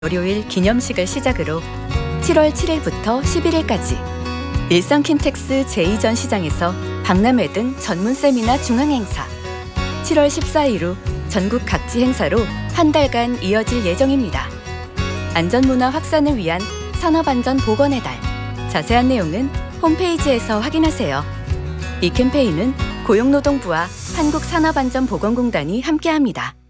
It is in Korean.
월요일 기념식을 시작으로 7월 7일부터 11일까지 일산 킨텍스 제2전 시장에서 박람회 등 전문 세미나 중앙행사, 7월 14일 후 전국 각지 행사로 한 달간 이어질 예정입니다. 안전문화 확산을 위한 산업안전보건의 달, 자세한 내용은 홈페이지에서 확인하세요. 이 캠페인은 고용노동부와 한국산업안전보건공단이 함께합니다.